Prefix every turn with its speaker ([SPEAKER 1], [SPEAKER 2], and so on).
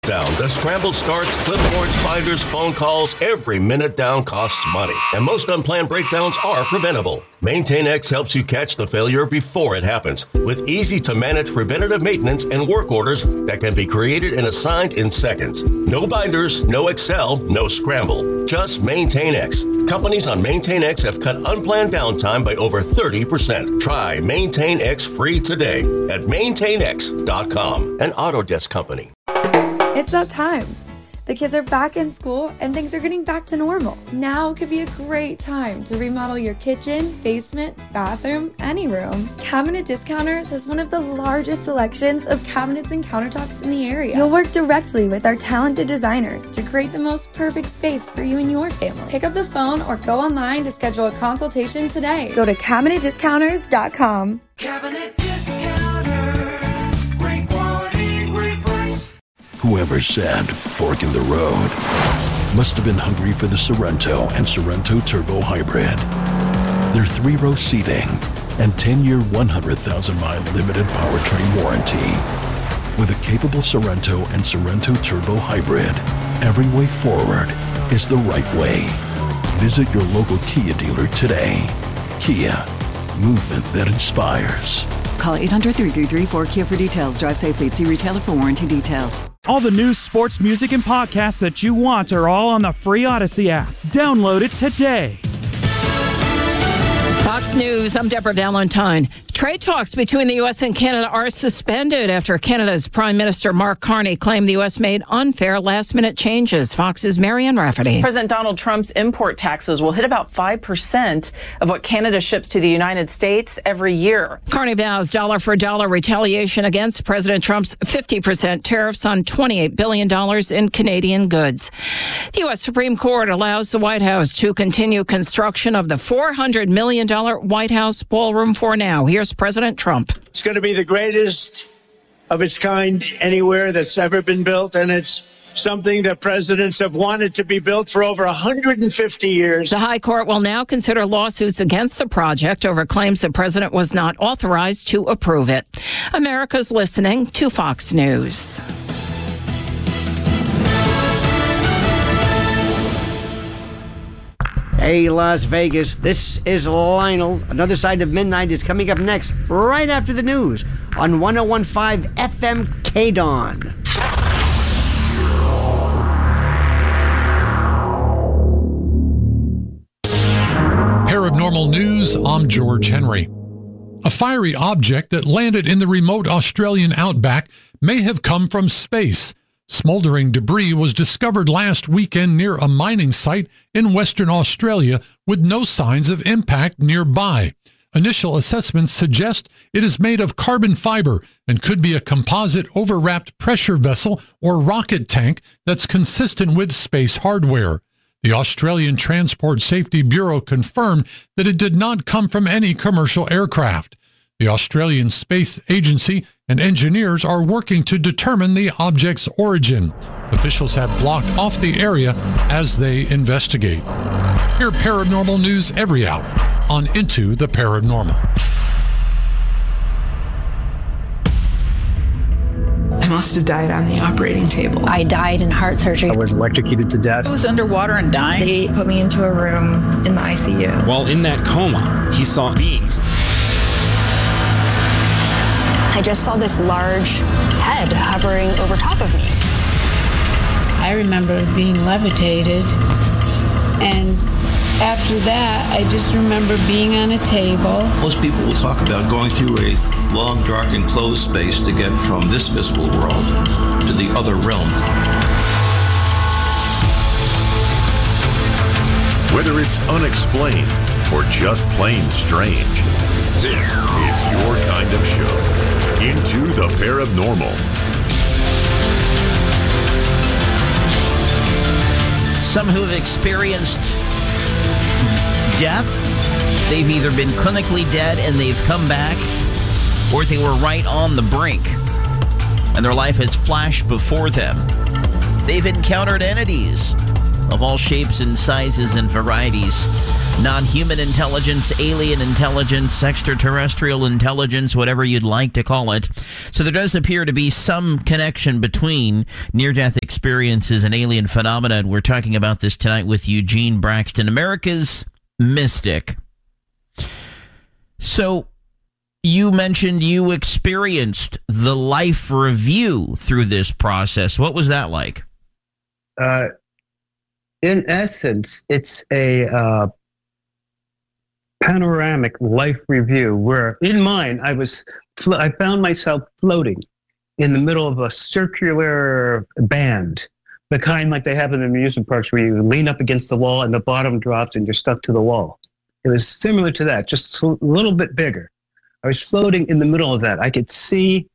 [SPEAKER 1] Down. The scramble starts, clipboards, binders, phone calls. Every minute down costs money. And most unplanned breakdowns are preventable. MaintainX helps you catch the failure before it happens with easy-to-manage preventative maintenance and work orders that can be created and assigned in seconds. No binders, no Excel, no scramble. Just MaintainX. Companies on MaintainX have cut unplanned downtime by over 30%. Try MaintainX free today at maintainx.com, an Autodesk company.
[SPEAKER 2] It's that time. The kids are back in school and things are getting back to normal. Now could be a great time to remodel your kitchen, basement, bathroom, any room. Cabinet Discounters has one of the largest selections of cabinets and countertops in the area. You'll work directly with our talented designers to create the most perfect space for you and your family. Pick up the phone or go online to schedule a consultation today. Go to CabinetDiscounters.com.
[SPEAKER 3] Cabinet Discounters. Great quality, great price.
[SPEAKER 4] Whoever said fork in the road must have been hungry for the Sorrento and Sorrento Turbo Hybrid. Their 3-row seating and 10-year, 100,000-mile limited powertrain warranty. With a capable Sorrento and Sorrento Turbo Hybrid, every way forward is the right way. Visit your local Kia dealer today. Kia, movement that inspires.
[SPEAKER 5] Call 800-333-4KIA for details. Drive safely. See retailer for warranty details.
[SPEAKER 6] All the news, sports, music, and podcasts that you want are all on the free Odyssey app. Download it today.
[SPEAKER 7] Fox News, I'm Deborah Valentine. Trade talks between the U.S. and Canada are suspended after Canada's Prime Minister Mark Carney claimed the U.S. made unfair last-minute changes. Fox's Marianne Rafferty.
[SPEAKER 8] President Donald Trump's import taxes will hit about 5% of what Canada ships to the United States every year.
[SPEAKER 7] Carney vows dollar-for-dollar retaliation against President Trump's 50% tariffs on $28 billion in Canadian goods. The U.S. Supreme Court allows the White House to continue construction of the $400 million White House ballroom for now. Here's President Trump.
[SPEAKER 9] It's going to be the greatest of its kind anywhere that's ever been built, and it's something that presidents have wanted to be built for over 150 years.
[SPEAKER 7] The High Court will now consider lawsuits against the project over claims the president was not authorized to approve it. America's listening to Fox News.
[SPEAKER 10] Hey, Las Vegas, this is Lionel. Another Side of Midnight is coming up next, right after the news, on 101.5 FM KDON.
[SPEAKER 11] Paranormal News, I'm George Henry. A fiery object that landed in the remote Australian outback may have come from space. Smoldering debris was discovered last weekend near a mining site in Western Australia with no signs of impact nearby. Initial assessments suggest it is made of carbon fiber and could be a composite overwrapped pressure vessel or rocket tank that's consistent with space hardware. The Australian Transport Safety Bureau confirmed that it did not come from any commercial aircraft. The Australian Space Agency and engineers are working to determine the object's origin. Officials have blocked off the area as they investigate. Hear paranormal news every hour on Into the Paranormal.
[SPEAKER 12] I must have died on the operating table.
[SPEAKER 13] I died in heart surgery.
[SPEAKER 14] I was electrocuted to death.
[SPEAKER 12] I was underwater and dying.
[SPEAKER 13] They put me into a room in the ICU.
[SPEAKER 15] While in that coma, he saw beings.
[SPEAKER 16] I just saw this large head hovering over top of me.
[SPEAKER 17] I remember being levitated, and after that, I just remember being on a table.
[SPEAKER 18] Most people will talk about going through a long, dark, enclosed space to get from this visible world to the other realm.
[SPEAKER 19] Whether it's unexplained or just plain strange, this is your kind of show. Into the Paranormal.
[SPEAKER 20] Some who have experienced death, they've either been clinically dead and they've come back, or they were right on the brink and their life has flashed before them. They've encountered entities of all shapes and sizes and varieties. Non-human intelligence, alien intelligence, extraterrestrial intelligence, whatever you'd like to call it. So there does appear to be some connection between near-death experiences and alien phenomena. And we're talking about this tonight with Eugene Braxton, America's mystic. So you mentioned you experienced the life review through this process. What was that like?
[SPEAKER 14] In essence, it's a panoramic life review where in mine, I found myself floating in the middle of a circular band, the kind like they have in amusement parks where you lean up against the wall and the bottom drops and you're stuck to the wall. It was similar to that, just a little bit bigger. I was floating in the middle of that. I could see